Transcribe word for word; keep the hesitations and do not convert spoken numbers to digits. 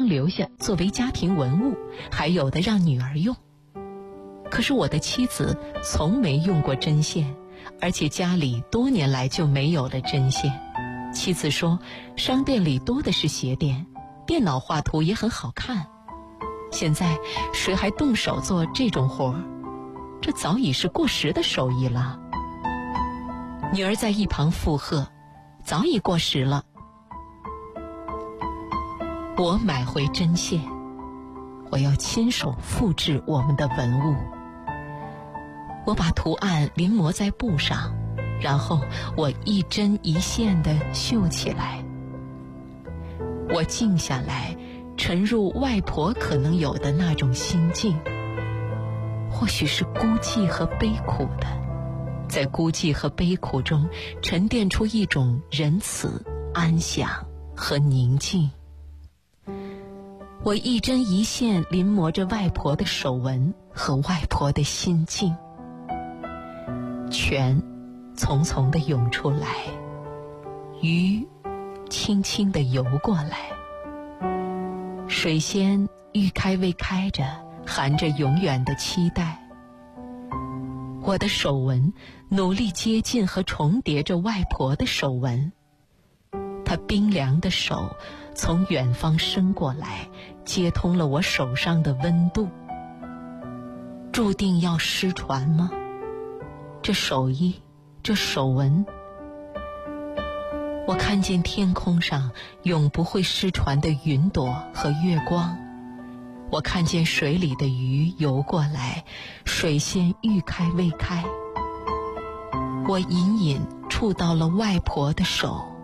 方留下作为家庭文物，还有的让女儿用。可是我的妻子从没用过针线，而且家里多年来就没有了针线。妻子说，商店里多的是鞋垫，电脑画图也很好看。现在谁还动手做这种活儿？这早已是过时的手艺了。女儿在一旁附和，早已过时了。我买回针线，我要亲手复制我们的文物。我把图案临摹在布上，然后我一针一线地绣起来。我静下来，沉入外婆可能有的那种心境，或许是孤寂和悲苦的，在孤寂和悲苦中沉淀出一种仁慈、安详和宁静。我一针一线临摹着外婆的手纹和外婆的心境，泉匆匆地涌出来，鱼轻轻地游过来，水仙欲开未开着，含着永远的期待。我的手纹努力接近和重叠着外婆的手纹，她冰凉的手从远方伸过来，接通了我手上的温度。注定要失传吗？这手艺，这手纹。我看见天空上永不会失传的云朵和月光，我看见水里的鱼游过来，水仙欲开未开。我隐隐触到了外婆的手，